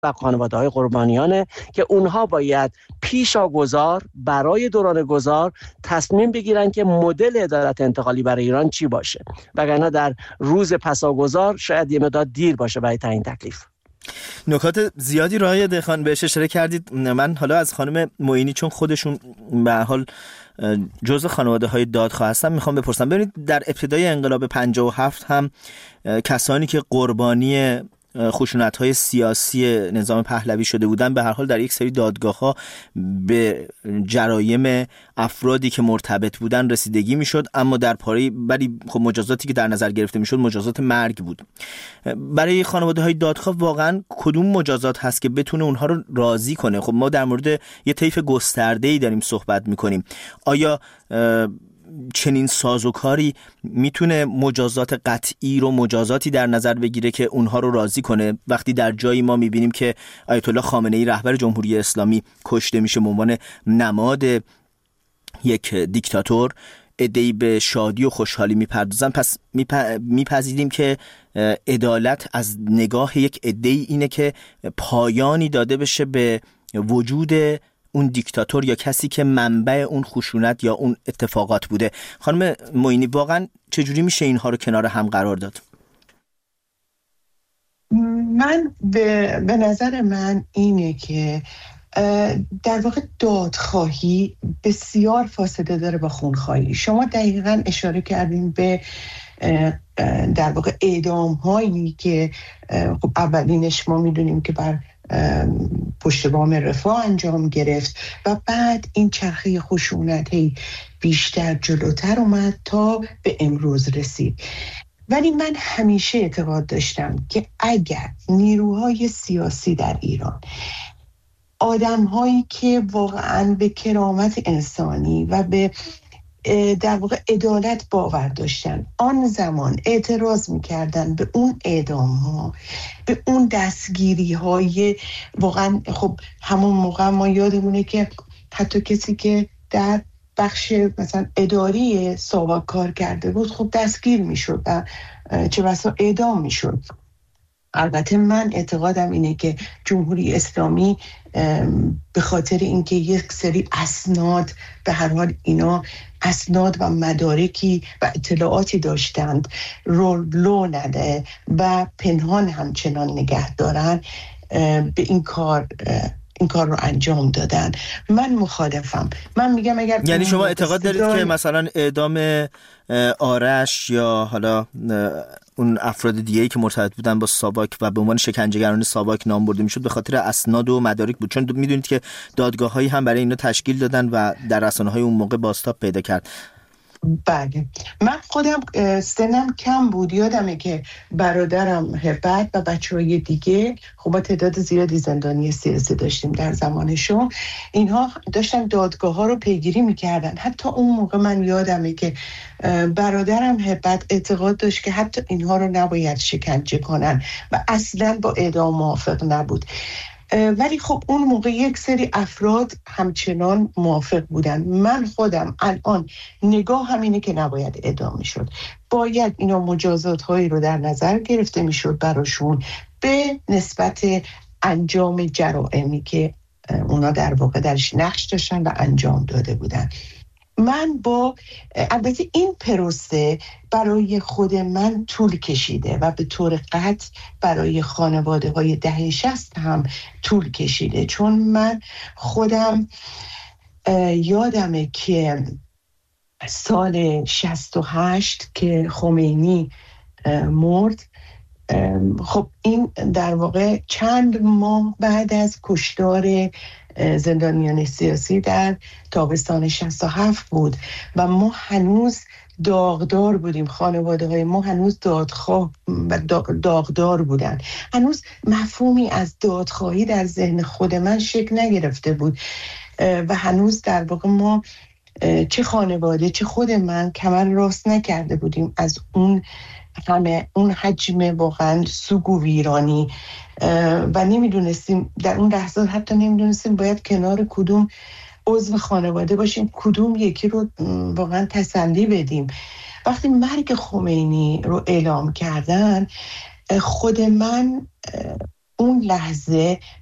و خانواده‌های قربانیانه که اونها باید پیشاگذار برای دوران گذار تصمیم بگیرن که مدل عدالت انتقالی برای ایران چی باشه، وگرنه در روز پساگذار شاید یه مقدار دیر باشه برای تعیین تکلیف. نکات زیادی رای دهخان بهش اشاره کردید. من حالا از خانم معینی، چون خودشون به هر حال جزء خانواده‌های دادخواه هستن، میخوام بپرسم. ببینید در ابتدای انقلاب 57 هم کسانی که قربانی خشونت‌های سیاسی نظام پهلوی شده بودن به هر حال در یک سری دادگاه‌ها به جرایم افرادی که مرتبط بودن رسیدگی میشد، اما در پاره ولی خب مجازاتی که در نظر گرفته میشد مجازات مرگ بود. برای خانواده‌های دادخواه واقعا کدوم مجازات هست که بتونه اونها رو راضی کنه؟ خب ما در مورد یه طیف گسترده‌ای داریم صحبت می‌کنیم. آیا چنین سازوکاری میتونه مجازات قطعی رو مجازاتی در نظر بگیره که اونها رو راضی کنه، وقتی در جایی ما میبینیم که آیت الله خامنه‌ای رهبر جمهوری اسلامی کشته میشه به عنوان نماد یک دیکتاتور، عده‌ای به شادی و خوشحالی میپردازن؟ پس میپذیریم که عدالت از نگاه یک عده‌ای اینه که پایانی داده بشه به وجود اون دیکتاتور یا کسی که منبع اون خشونت یا اون اتفاقات بوده. خانم معینی، واقعا چجوری میشه اینها رو کنار هم قرار داد؟ من به نظر من اینه که در واقع دادخواهی بسیار فاصله داره با خونخواهی. شما دقیقاً اشاره کردین به در واقع اعدام هایی که خب اولینش ما میدونیم که بر پشت بام رفاه انجام گرفت و بعد این چرخه خشونت بیشتر جلوتر اومد تا به امروز رسید. ولی من همیشه اعتقاد داشتم که اگر نیروهای سیاسی در ایران، آدم‌هایی که واقعاً به کرامت انسانی و به در واقع عدالت باور داشتن، آن زمان اعتراض می‌کردن به اون اعدام‌ها، به اون دستگیری‌های، واقعاً خب همون موقع ما یادمونه که حتی کسی که در بخش مثلا اداری ساواک کار کرده بود خب دستگیر می‌شد و چه بسا اعدام می‌شد. البته من اعتقادم اینه که جمهوری اسلامی به خاطر اینکه یک سری اسناد، به هر حال اینا اسناد و مدارکی و اطلاعاتی داشتند، لو نده و پنهان همچنان نگه دارن، به این کار رو انجام دادن. من مخالفم. من میگم اگر یعنی شما اعتقاد دارید که مثلا اعدام آرش یا حالا اون افراد دیگه‌ای که مرتبط بودن با ساواک و به عنوان شکنجهگران ساواک نام برده میشد به خاطر اسناد و مدارک بود؟ چون میدونید که دادگاه‌هایی هم برای اینا تشکیل دادن و در رسانه‌های اون موقع بازتاب پیدا کرد. بله، من خودم سنم کم بود، یادمه که برادرم هبت و بچه‌های دیگه خب با تعداد زیادی زندانی سیاسی داشتیم در زمانشون، اینها داشتن دادگاه‌ها رو پیگیری می‌کردن. حتی اون موقع من یادمه که برادرم هبت اعتقاد داشت که حتی اینها رو نباید شکنجه کنن و اصلاً با اعدام موافق نبود. ولی خب اون موقع یک سری افراد همچنان موافق بودن. من خودم الان نگاه همینه که نباید اعدام میشد، باید اینا مجازات هایی رو در نظر گرفته میشد براشون به نسبت انجام جرائمی که اونا در واقع درش نقش داشتن و انجام داده بودن. من البته این پروسه برای خود من طول کشیده و به طور قطع برای خانواده های دهه 60 هم طول کشیده، چون من خودم یادمه که سال 68 که خمینی مرد، خب این در واقع چند ماه بعد از کشتار زندانیان سیاسی در تابستان 67 بود و ما هنوز داغدار بودیم، خانواده های ما هنوز دادخواه و داغدار بودن، هنوز مفهومی از دادخواهی در ذهن خود من شکل نگرفته بود و هنوز در واقع ما چه خانواده چه خود من کمر راست نکرده بودیم از اون حجم واقعا سوگ و ویرانی و نمیدونستیم در اون لحظات، حتی نمیدونستیم باید کنار کدوم عضو خانواده باشیم، کدوم یکی رو واقعا تسلی بدیم. وقتی مرگ خمینی رو اعلام کردن، خود من اون لحظه